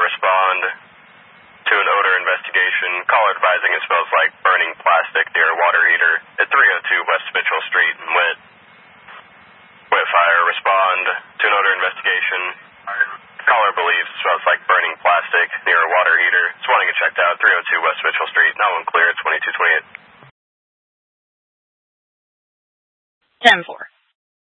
respond to an odor investigation. Caller advising it smells like burning plastic near a water heater at 302 West Mitchell Street in Witt. Witt Fire, respond to an odor investigation. Caller believes it smells like burning plastic near a water heater. It's wanting it checked out, 302 West Mitchell Street. Now one clear at 2228. 10-4.